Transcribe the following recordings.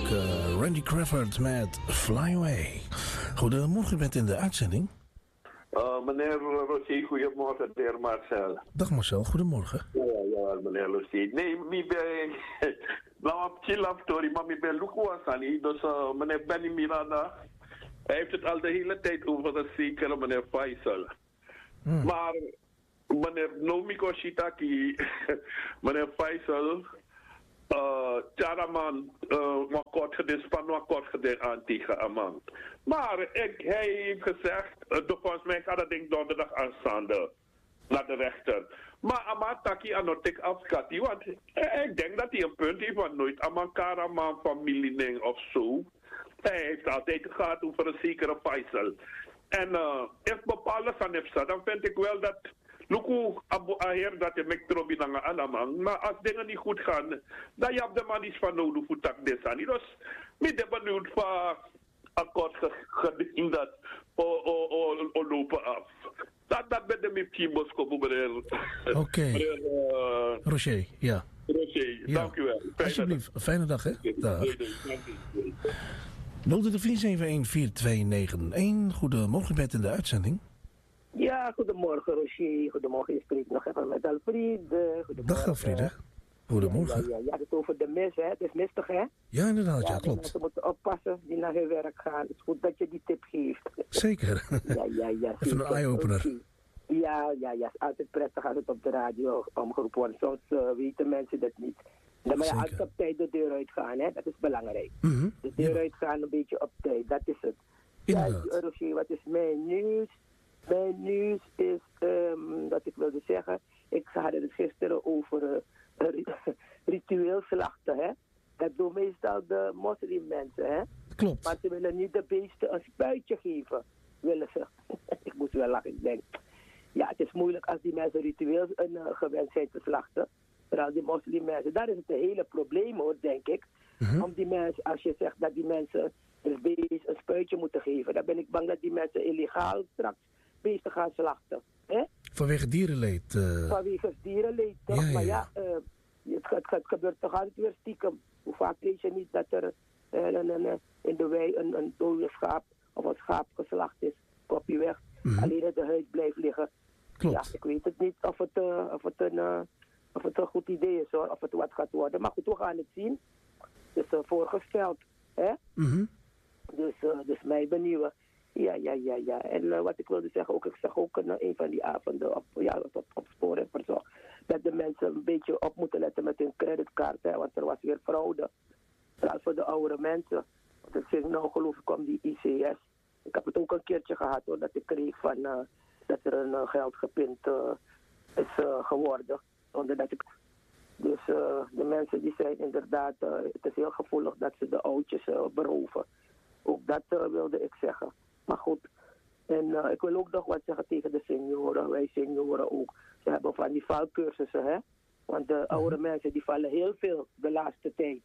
natuurlijk Randy Crawford met Fly Away. Goedemorgen, u bent in de uitzending. Meneer Rossier, goedemorgen, de heer Marcel. Dag Marcel, goedemorgen. Ja, meneer Rossier. Nee, ik ben... Nou, chill af, sorry, maar ik ben Lukwasani. Dus meneer Benny Miranda, hij heeft het al de hele tijd over de zekere meneer Faisal. Maar meneer Nomiko Shitaki, meneer Faisal... Charaman, kort geding aan tegen Amman. Maar hij heeft gezegd, volgens mij gaat dat ding donderdag aanstaande naar de rechter. Maar Amman Taki anotik afskati, want ik denk dat hij een punt heeft van nooit Amman Karaman familie of zo. Hij heeft altijd gehad over een zekere Faisal. En als bepaalde van heeft dan vind ik wel dat Luku abu aher dat je mektrobi nanga alamang, maar als dingen niet goed gaan, dan je hebt de man iets van nodig voor tak desani. Dus ik ben benieuwd van akkoord geding dat lopen af. Dat ben de mipje Bosko, meneer. Oké. Roger, ja. Roger, ja. Dank u wel. Alsjeblieft, een fijne dag, hè? Dag. 023714291. Goedemorgen, u bent in de uitzending. Ja, goedemorgen Roger. Goedemorgen, je spreekt nog even met Alfriede. Dag Alfriede. Goedemorgen. Ja, het is over de mis, hè. Het is mistig, hè? Ja, inderdaad, ja, klopt. Mensen moeten oppassen die naar hun werk gaan. Het is goed dat je die tip geeft. Zeker. Ja. Even een eye-opener. Ja, is altijd prettig als het op de radio omgeroepen wordt. Soms weten mensen dat niet. Dan moet je altijd op tijd de deur uitgaan, hè? Dat is belangrijk. De deur uitgaan een beetje op tijd, dat is het. Inderdaad. Ja, Roger, wat is mijn nieuws? Mijn nieuws is, wat ik wilde zeggen, ik had het gisteren over ritueel slachten, hè. Dat doen meestal de moslimmensen, hè. Klopt. Maar ze willen niet de beesten een spuitje geven, willen ze. Ik moest wel lachen, ik denk. Ja, het is moeilijk als die mensen ritueel gewend zijn te slachten. Vooral die moslimmensen. Daar is het een hele probleem, hoor, denk ik. Om die mensen, als je zegt dat die mensen een beest een spuitje moeten geven, dan ben ik bang dat die mensen illegaal straks beesten gaan slachten. Hè? Vanwege dierenleed. Vanwege dierenleed, toch? Ja. Maar ja, het gebeurt toch altijd weer stiekem. Hoe vaak lees je niet dat er in de wei een dode schaap of een schaap geslacht is, kopje weg, alleen de huid blijft liggen. Klopt. Ja, ik weet het niet of het een goed idee is, hoor, of het wat gaat worden. Maar goed, we gaan het zien. Dus voorgesteld, hè? Dus mij benieuwen. Ja. En wat ik wilde zeggen, ik zag ook een van die avonden op Spoor en Verzorg, dat de mensen een beetje op moeten letten met hun creditcard, hè, want er was weer fraude. Vooral voor de oudere mensen. Want het ging nou geloof ik om die ICS. Ik heb het ook een keertje gehad, hoor, dat ik kreeg van dat er een geld gepind is geworden. Zonder dat ik... Dus de mensen die zijn inderdaad, het is heel gevoelig dat ze de oudjes beroven. Ook dat wilde ik zeggen. Maar goed, en ik wil ook nog wat zeggen tegen de senioren. Wij senioren ook. Ze hebben van die valcursussen, hè. Want de oude mensen die vallen heel veel de laatste tijd.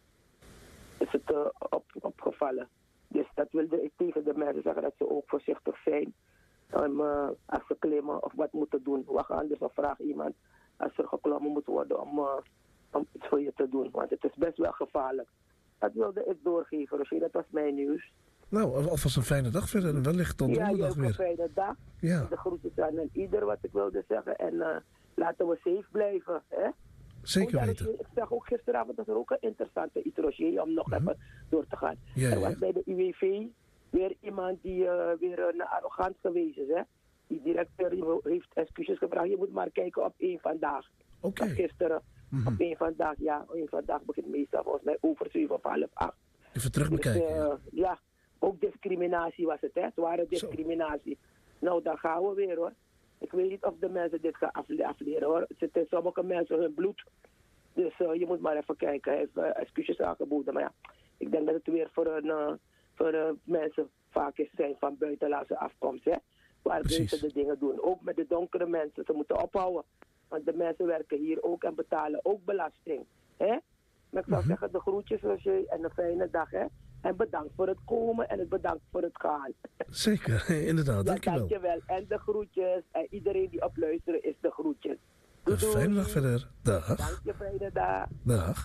Is het opgevallen. Dus dat wilde ik tegen de mensen zeggen, dat ze ook voorzichtig zijn. Als ze klimmen of wat moeten doen. We gaan dus nog vragen iemand als er geklommen moet worden om iets voor je te doen. Want het is best wel gevaarlijk. Dat wilde ik doorgeven, Roger. Dat was mijn nieuws. Nou, alvast een fijne dag verder en wellicht tot donderdag weer. Ja, een fijne dag. Ja. De groetjes aan ieder wat ik wilde zeggen. En laten we safe blijven. Hè? Zeker weten. Ik zag ook gisteravond dat er ook een interessante iets, Roger, om nog even door te gaan. Er was bij de UWV weer iemand die weer arrogant geweest is. Hè? Die directeur heeft excuses gevraagd. Je moet maar kijken op één vandaag. Oké. Gisteren op één vandaag. Ja, één vandaag begint meestal volgens mij over 7 of half 8. Even terug bekijken. Dus, ook discriminatie was het, hè? Zware discriminatie. Zo. Nou, dan gaan we weer, hoor. Ik weet niet of de mensen dit gaan afleren, hoor. Het zit in sommige mensen hun bloed. Dus je moet maar even kijken. Hij heeft excuses aangeboden. Maar ja, ik denk dat het weer voor mensen vaak is zijn van buitenlandse afkomst, hè? Waar mensen de dingen doen. Ook met de donkere mensen. Ze moeten ophouden. Want de mensen werken hier ook en betalen ook belasting. Hè? Maar ik zou zeggen, de groetjes, Roger, en een fijne dag, hè? En bedankt voor het komen en bedankt voor het gaan. Zeker, inderdaad. Dankjewel. Dankjewel. En de groetjes. En iedereen die op luisteren is de groetjes. Doei, Een fijne dag verder. Dag. Dank je, fijne dag. Dag.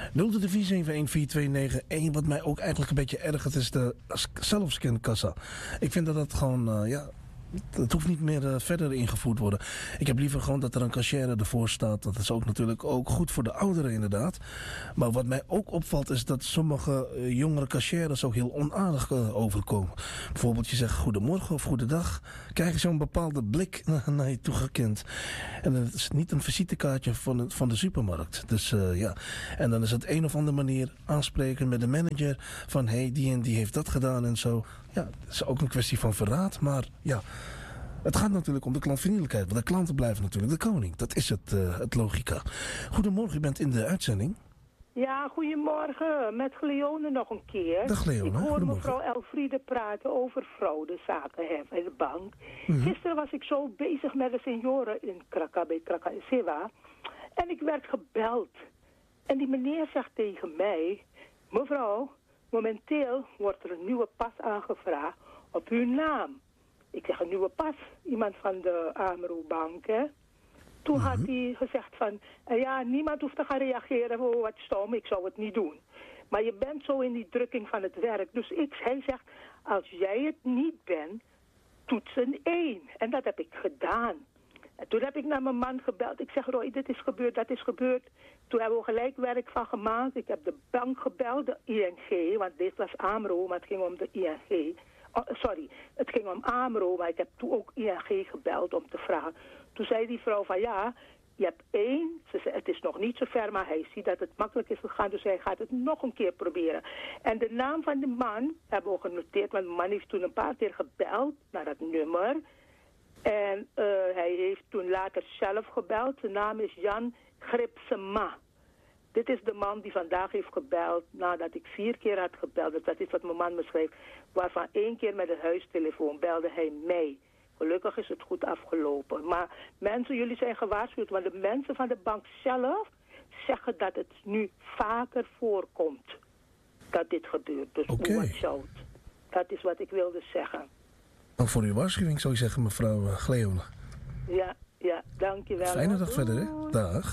024714291. Wat mij ook eigenlijk een beetje ergert is de zelfscankassa. Ik vind dat dat gewoon, het hoeft niet meer verder ingevoerd worden. Ik heb liever gewoon dat er een cashier ervoor staat. Dat is ook natuurlijk ook goed voor de ouderen inderdaad. Maar wat mij ook opvalt is dat sommige jongere cashiers ook heel onaardig overkomen. Bijvoorbeeld je zegt goedemorgen of goedendag. Krijg je zo'n bepaalde blik naar je toegekend. En het is niet een visitekaartje van de supermarkt. Dus ja. En dan is het een of andere manier aanspreken met de manager. Van hey, die en die heeft dat gedaan en zo. Ja, het is ook een kwestie van verraad. Maar ja, het gaat natuurlijk om de klantvriendelijkheid. Want de klanten blijven natuurlijk de koning. Dat is het logica. Goedemorgen, u bent in de uitzending. Ja, goedemorgen. Met Gleone nog een keer. Dag Gleone, Ik hoor goedemorgen. mevrouw Elfriede praten over fraudezaken bij de bank. Gisteren was ik zo bezig met de senioren in bij Krakasewa. En ik werd gebeld. En die meneer zegt tegen mij: mevrouw, momenteel wordt er een nieuwe pas aangevraagd op uw naam. Ik zeg: een nieuwe pas? Iemand van de AMRO-bank, hè? Toen had hij gezegd van, ja, niemand hoeft te gaan reageren, oh, wat stom, ik zou het niet doen. Maar je bent zo in die drukking van het werk. Dus hij zegt, als jij het niet bent, toetsen 1. En dat heb ik gedaan. En toen heb ik naar mijn man gebeld. Ik zeg: Roy, dit is gebeurd, dat is gebeurd. Toen hebben we gelijk werk van gemaakt. Ik heb de bank gebeld, de ING, want dit was AMRO, maar het ging om de ING. Oh, sorry, het ging om AMRO, maar ik heb toen ook ING gebeld om te vragen. Toen zei die vrouw van ja, je hebt 1. Ze zei, het is nog niet zo ver, maar hij ziet dat het makkelijk is gegaan. Dus hij gaat het nog een keer proberen. En de naam van de man hebben we genoteerd. Want de man heeft toen een paar keer gebeld naar dat nummer. En hij heeft toen later zelf gebeld. Zijn naam is Jan Gripsema. Dit is de man die vandaag heeft gebeld nadat ik 4 keer had gebeld. Dus dat is wat mijn man me schreef. Waarvan 1 keer met de huistelefoon belde hij mij. Gelukkig is het goed afgelopen. Maar mensen, jullie zijn gewaarschuwd. Want de mensen van de bank zelf zeggen dat het nu vaker voorkomt. Dat dit gebeurt. Dus watch out. Dat is wat ik wilde zeggen. Ook voor uw waarschuwing zou je zeggen, mevrouw Gleone. Ja, dankjewel. Fijne dag verder, hè? Dag.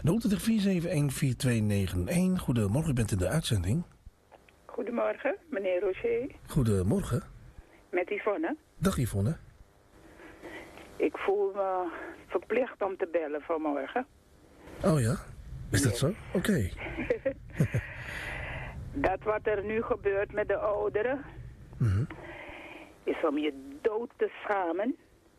024714291. Goedemorgen, u bent in de uitzending. Goedemorgen, meneer Roger. Goedemorgen. Met Yvonne. Dag Yvonne. Ik voel me verplicht om te bellen vanmorgen. Oh ja? Is dat zo? Oké. Dat wat er nu gebeurt met de ouderen, is om je dood te schamen.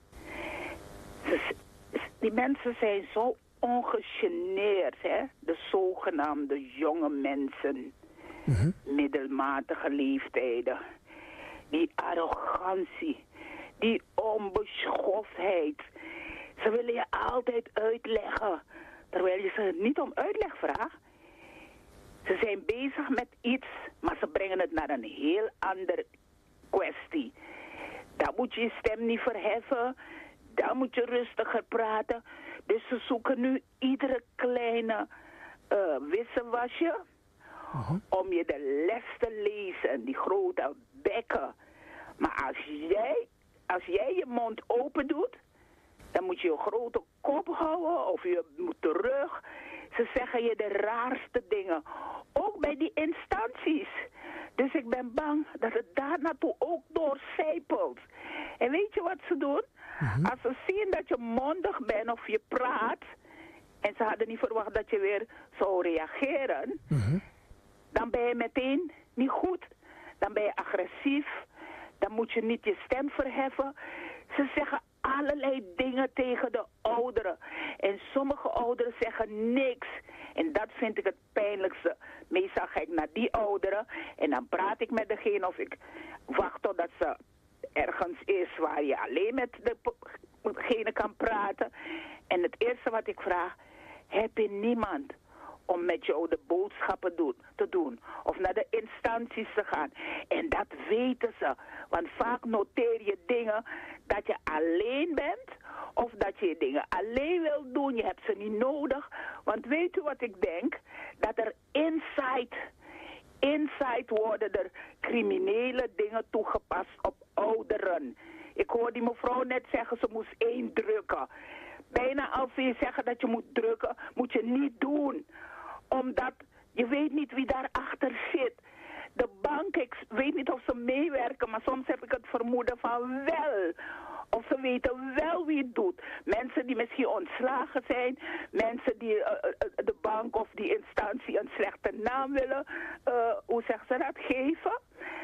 Die mensen zijn zo ongegeneerd, hè? De zogenaamde jonge mensen. Middelmatige leeftijden. Die arrogantie. Die onbeschoftheid. Ze willen je altijd uitleggen. Terwijl je ze niet om uitleg vraagt. Ze zijn bezig met iets, maar ze brengen het naar een heel andere kwestie. Daar moet je je stem niet verheffen. Daar moet je rustiger praten. Dus ze zoeken nu iedere kleine wisselwasje om je de les te lezen. Die grote bekken. Maar als jij je mond open doet, dan moet je een grote kop houden of je moet terug. Ze zeggen je de raarste dingen. Ook bij die instanties. Dus ik ben bang dat het daar naartoe ook doorcijpelt. En weet je wat ze doen? Als ze zien dat je mondig bent of je praat, en ze hadden niet verwacht dat je weer zou reageren, dan ben je meteen niet goed. Dan ben je agressief. Dan moet je niet je stem verheffen. Ze zeggen allerlei dingen tegen de ouderen. En sommige ouderen zeggen niks. En dat vind ik het pijnlijkste. Meestal ga ik naar die ouderen en dan praat ik met degene of ik wacht totdat ze ergens is waar je alleen met degene kan praten. En het eerste wat ik vraag, heb je niemand om met jou de boodschappen te doen of naar de instanties te gaan? En dat weten ze, want vaak noteer je dingen dat je alleen bent of dat je dingen alleen wil doen. Je hebt ze niet nodig, want weet u wat ik denk? Dat er inside worden er criminele dingen toegepast op ouderen. Ik hoorde die mevrouw net zeggen, ze moest 1 drukken. bijna als ze zeggen dat je moet drukken, moet je niet doen. Omdat je weet niet wie daarachter zit. De bank, ik weet niet of ze meewerken, maar soms heb ik het vermoeden van wel. Of ze weten wel wie het doet. Mensen die misschien ontslagen zijn. Mensen die de bank of die instantie een slechte naam willen, hoe zeggen ze dat, geven.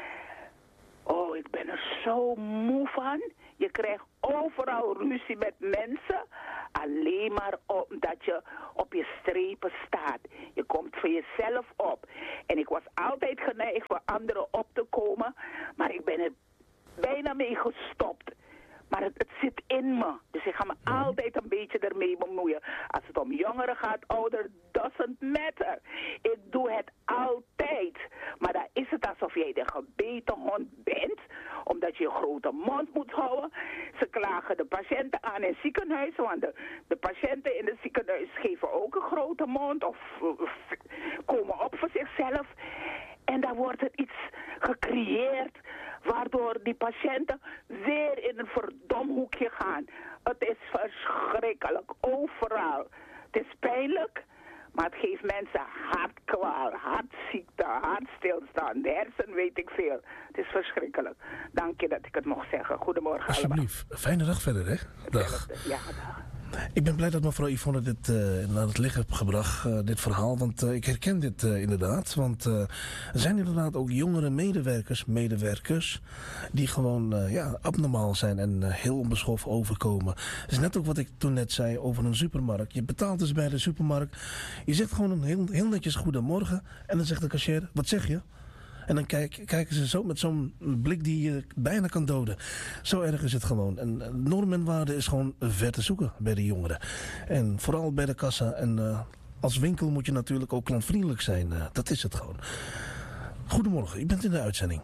Oh, ik ben er zo moe van. Je krijgt overal ruzie met mensen. Alleen maar omdat je op je strepen staat. Je komt voor jezelf op. En ik was altijd geneigd voor anderen op te komen. Maar ik ben er bijna mee gestopt. Maar het zit in me. Dus ik ga me altijd een beetje ermee bemoeien. Als het om jongeren gaat, ouder, doesn't matter. Ik doe het altijd. Maar dan is het alsof jij de gebeten hond bent. Omdat je een grote mond moet houden. Ze klagen de patiënten aan in ziekenhuizen. Want de patiënten in het ziekenhuis geven ook een grote mond. Of komen op voor zichzelf. En dan wordt er iets gecreëerd waardoor die patiënten weer in een verdomhoekje gaan. Het is verschrikkelijk, overal. Het is pijnlijk, maar het geeft mensen hartkwaal, hartziekte, hartstilstand, hersen, weet ik veel. Het is verschrikkelijk. Dank je dat ik het mocht zeggen. Goedemorgen alsjeblieft. Allemaal. Fijne dag verder, hè? Dag. Ja, dag. Ik ben blij dat mevrouw Yvonne dit naar het licht heeft gebracht, dit verhaal. Want ik herken dit inderdaad. Want er zijn inderdaad ook jongere medewerkers die gewoon abnormaal zijn en heel onbeschoft overkomen. Dat is net ook wat ik toen net zei over een supermarkt. Je betaalt dus bij de supermarkt. Je zegt gewoon een heel netjes goedemorgen. En dan zegt de cashier, wat zeg je? En dan kijken ze zo met zo'n blik die je bijna kan doden. Zo erg is het gewoon. En norm en waarde is gewoon ver te zoeken bij de jongeren. En vooral bij de kassa. En als winkel moet je natuurlijk ook klantvriendelijk zijn. Dat is het gewoon. Goedemorgen, u bent in de uitzending.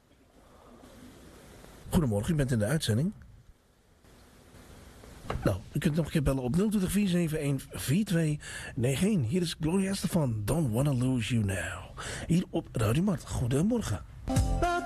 Goedemorgen, u bent in de uitzending. Nou, u kunt nog een keer bellen op 020-471-4291. Hier is Gloria Estefan, Don't Wanna Lose You Now. Hier op Radio Mart. Goedemorgen.